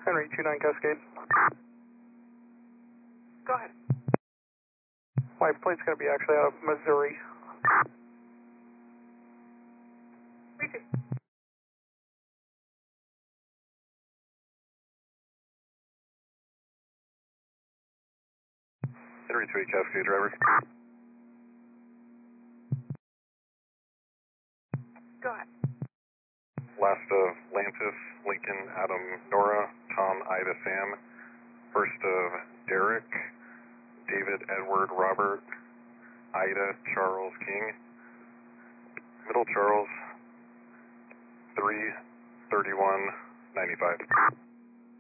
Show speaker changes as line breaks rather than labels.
Henry 29 Cascade.
Go ahead.
My plane's going to be actually out of Missouri.
Me too.
Henry 28 Cascade driver.
Go ahead.
Last of Lantis, Lincoln, Adam, Nora, Tom, Ida, Sam. First of Derek, David, Edward, Robert, Ida, Charles, King. Middle Charles, 33195.